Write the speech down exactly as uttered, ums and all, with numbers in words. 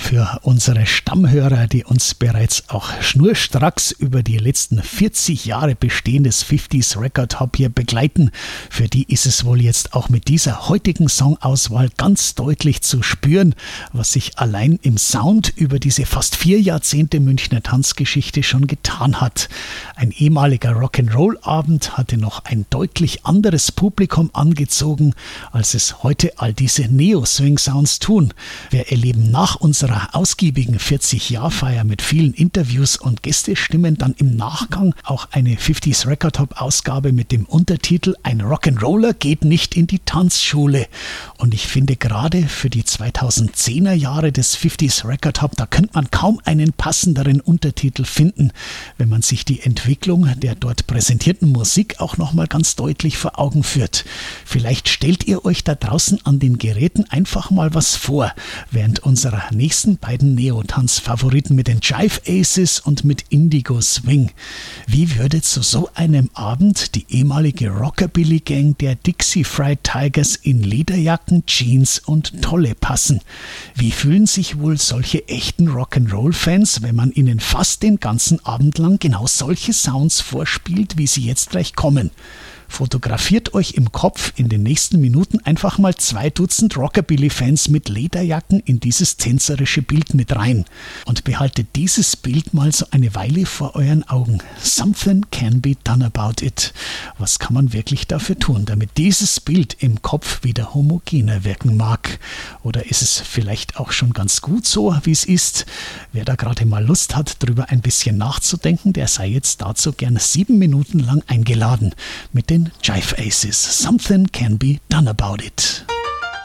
Für unsere Stammhörer, die uns bereits auch schnurstracks über die letzten vierzig Jahre Bestehen des fünfziger Record Hop hier begleiten, für die ist es wohl jetzt auch mit dieser heutigen Songauswahl ganz deutlich zu spüren, was sich allein im Sound über diese fast vier Jahrzehnte Münchner Tanzgeschichte schon getan hat. Ein ehemaliger Rock'n'Roll-Abend hatte noch ein deutlich anderes Publikum angezogen, als es heute all diese Neo-Swing-Sounds tun. Wir erleben nach unserer ausgiebigen vierzig-Jahr-Feier mit vielen Interviews und Gästestimmen dann im Nachgang auch eine fünfziger Record Hop Ausgabe mit dem Untertitel Ein Rock'n'Roller geht nicht in die Tanzschule. Und ich finde gerade für die zweitausendzehner Jahre des fünfziger Record Hop, da könnte man kaum einen passenderen Untertitel finden, wenn man sich die Entwicklung der dort präsentierten Musik auch nochmal ganz deutlich vor Augen führt. Vielleicht stellt ihr euch da draußen an den Geräten einfach mal was vor, während unserer nächsten beiden Neotanz-Favoriten mit den Jive Aces und mit Indigo Swing. Wie würde zu so einem Abend die ehemalige Rockabilly-Gang der Dixie Fried Tigers in Lederjacken, Jeans und Tolle passen? Wie fühlen sich wohl solche echten Rock'n'Roll-Fans, wenn man ihnen fast den ganzen Abend lang genau solche Sounds vorspielt, wie sie jetzt gleich kommen? Fotografiert euch im Kopf in den nächsten Minuten einfach mal zwei Dutzend Rockabilly-Fans mit Lederjacken in dieses tänzerische Bild mit rein und behaltet dieses Bild mal so eine Weile vor euren Augen. Something can be done about it. Was kann man wirklich dafür tun, damit dieses Bild im Kopf wieder homogener wirken mag? Oder ist es vielleicht auch schon ganz gut so, wie es ist? Wer da gerade mal Lust hat, drüber ein bisschen nachzudenken, der sei jetzt dazu gern sieben Minuten lang eingeladen mit den Jive Aces. Something can be done about it.